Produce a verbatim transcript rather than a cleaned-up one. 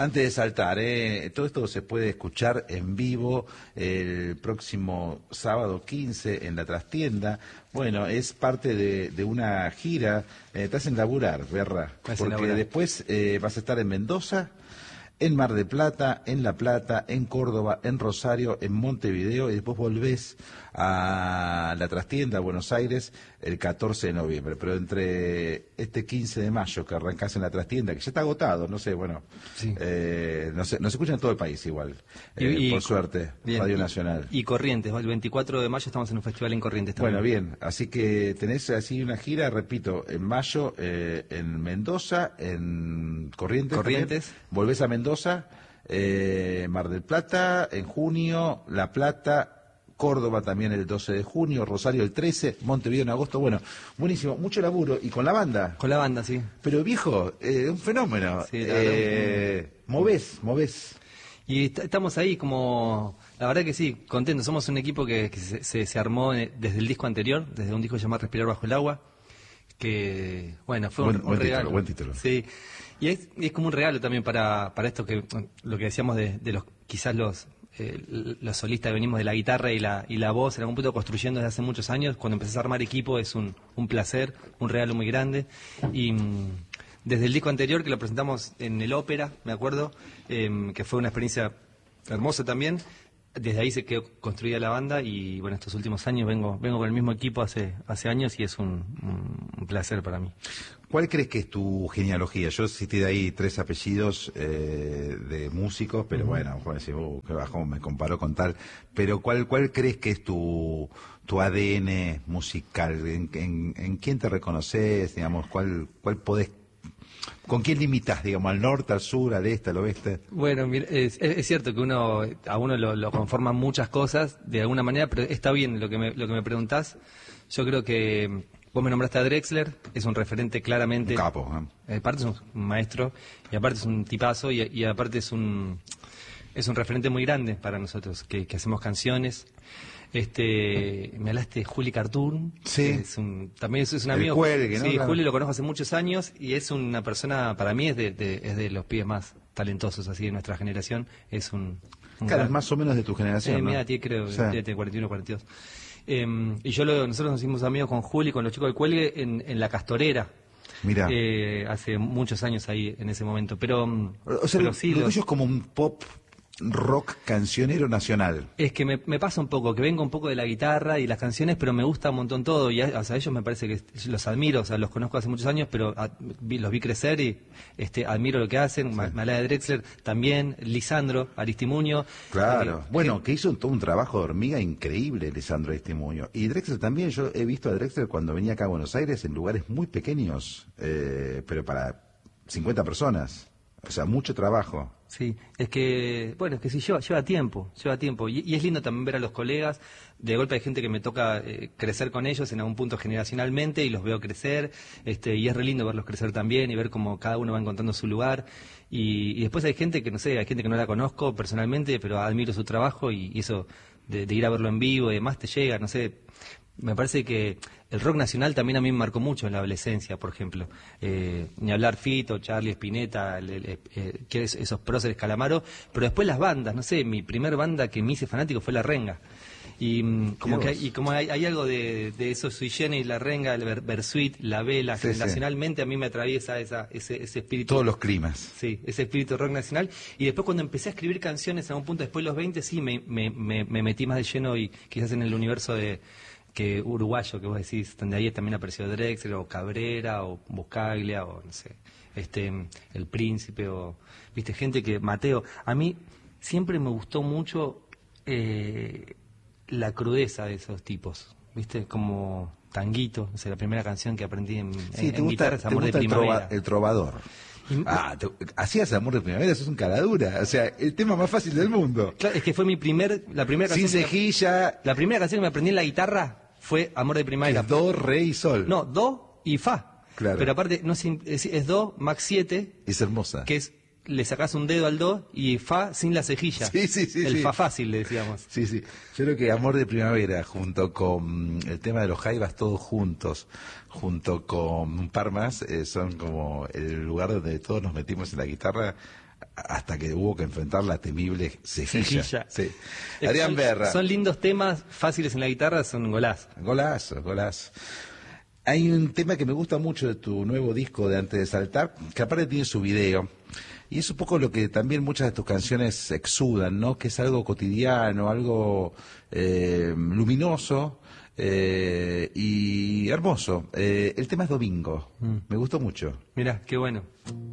Antes de saltar, eh, todo esto se puede escuchar en vivo el próximo sábado quince en la trastienda. Bueno, es parte de, de una gira. Eh, te hacen laburar, Berra, porque laburar. Después eh, vas a estar en Mendoza, en Mar del Plata, en La Plata, en Córdoba, en Rosario, en Montevideo, y después volvés a la trastienda, a Buenos Aires, el catorce de noviembre. Pero entre este quince de mayo que arrancás en la trastienda, que ya está agotado, no sé, bueno, sí. eh, no sé, nos escucha en todo el país igual, eh, y, y, por suerte, bien, Radio Nacional. Y, y Corrientes, el veinticuatro de mayo estamos en un festival en Corrientes también. Bueno, bien, así que tenés así una gira, repito, en mayo eh, en Mendoza, en Corrientes, Corrientes. También. Volvés a Mendoza, eh, Mar del Plata, en junio, La Plata, Córdoba también el doce de junio, Rosario el trece, Montevideo en agosto. Bueno, buenísimo, mucho laburo. ¿Y con la banda? Con la banda, sí. Pero viejo, eh, un fenómeno. Sí, eh, movés, movés. Y est estamos ahí como, la verdad que sí, contentos. Somos un equipo que, que se, se, se armó desde el disco anterior, desde un disco llamado Respirar Bajo el Agua, que, bueno, fue buen, un, un buen regalo. Título, buen título. Sí, y es, y es como un regalo también para, para esto que, lo que decíamos de, de los, quizás los... Eh, los solistas venimos de la guitarra y la y la voz en algún punto construyendo desde hace muchos años. Cuando empezás a armar equipo es un, un placer, un regalo muy grande. Y mmm, desde el disco anterior que lo presentamos en el Ópera, me acuerdo, eh, que fue una experiencia hermosa también, desde ahí se quedó construida la banda. Y bueno, estos últimos años vengo vengo con el mismo equipo hace hace años y es un, un, un placer para mí. ¿Cuál crees que es tu genealogía? Yo cité de ahí tres apellidos eh, de músicos, pero uh-huh. bueno, puedo decir, uh, qué bajón, me comparo con tal. Pero ¿cuál cuál crees que es tu tu A D N musical? ¿En, en, en quién te reconoces? Digamos, ¿cuál cuál podés? ¿Con quién limitas, digamos, al norte, al sur, al este, al oeste? Bueno, mira, es, es cierto que uno a uno lo, lo conforman muchas cosas de alguna manera, pero está bien lo que me lo que me preguntás. Yo creo que vos me nombraste a Drexler, es un referente claramente. Un capo, ¿eh? Aparte es un maestro, y aparte es un tipazo, y, y aparte es un es un referente muy grande para nosotros, que, que hacemos canciones. Este, me hablaste de Juli Cartoon, sí. Es un, también es, es un amigo. Cuelgue, ¿no? Sí, Claro. Juli lo conozco hace muchos años y es una persona, para mí es de, de, es de los pibes más talentosos así de nuestra generación. Es un, un claro, gran... es más o menos de tu generación. Eh, ¿no? Mira, tiene creo, sí. tiene cuarenta y uno, cuarenta y dos. Eh, y yo lo, nosotros nos hicimos amigos con Juli, con los chicos del Cuelgue en, en La Castorera. Mira. Eh, hace muchos años ahí en ese momento. Pero, o sea, pero lo, sí, lo los... tuyo es como un pop rock cancionero nacional. Es que me, me pasa un poco, que vengo un poco de la guitarra y las canciones, pero me gusta un montón todo, y a, o sea, ellos me parece que los admiro, o sea, los conozco hace muchos años, pero a, vi, los vi crecer y este admiro lo que hacen. Sí. Malaya de Drexler también, Lisandro Aristimuño. Claro, eh, bueno, que, que hizo todo un trabajo de hormiga increíble Lisandro Aristimuño. Y Drexler también, yo he visto a Drexler cuando venía acá a Buenos Aires en lugares muy pequeños, eh, pero para cincuenta personas. O sea, mucho trabajo. Sí, es que, bueno, es que sí, lleva, lleva tiempo, lleva tiempo. Y, y es lindo también ver a los colegas. De golpe hay gente que me toca eh, crecer con ellos en algún punto generacionalmente y los veo crecer. Este, y es re lindo verlos crecer también y ver cómo cada uno va encontrando su lugar. Y, y después hay gente que, no sé, hay gente que no la conozco personalmente, pero admiro su trabajo y, y eso de, de ir a verlo en vivo y demás te llega, no sé. Me parece que el rock nacional también a mí me marcó mucho en la adolescencia, por ejemplo. Eh, ni hablar Fito, Charlie, Spinetta, el, el, el, que es, esos próceres Calamaro, pero después las bandas, no sé, mi primer banda que me hice fanático fue La Renga. Y como, que hay, y como hay, hay algo de, de eso sui generis, La Renga, el Bersuit, La Vela, sí, generacionalmente sí. A mí me atraviesa esa, ese, ese espíritu. Todos los climas. Sí, ese espíritu rock nacional. Y después cuando empecé a escribir canciones, a un punto después de los veinte, sí, me, me, me, me metí más de lleno y quizás en el universo de... que uruguayo, que vos decís, donde ahí también apareció Drexler, o Cabrera, o Buscaglia, o no sé, este, El Príncipe, o, viste, gente que, Mateo, a mí siempre me gustó mucho eh, la crudeza de esos tipos, viste, como Tanguito, o sea, la primera canción que aprendí en, sí, en, te en gusta, guitarra es Amor te gusta de el, Primavera. trova, el trovador. Y, ah, te, hacías Amor de Primavera, eso es un caradura, o sea, el tema más fácil del mundo. Claro, es que fue mi primer, la primera canción. Sin cejilla. Me, la primera canción que me aprendí en la guitarra fue Amor de Primavera. Do, re y sol. No, do y fa. Claro. Pero aparte no es, es, es do, max siete. Es hermosa. Que es le sacás un dedo al do y fa sin la cejilla. Sí, sí, sí. El sí. fa fácil, le decíamos. Sí, sí. Yo creo que Amor de Primavera, junto con el tema de los jaivas, todos juntos, junto con un par más, eh, son como el lugar donde todos nos metimos en la guitarra hasta que hubo que enfrentar la temible cejilla. Cejilla. Sí. Eh, Adrián son, Berra. Son lindos temas, fáciles en la guitarra, son golazo. Golazo, golazo. Hay un tema que me gusta mucho de tu nuevo disco de Antes de Saltar, que aparte tiene su video, y es un poco lo que también muchas de tus canciones exudan, ¿no? Que es algo cotidiano, algo eh, luminoso eh, y hermoso. Eh, el tema es Domingo, mm. me gustó mucho. Mirá, qué bueno.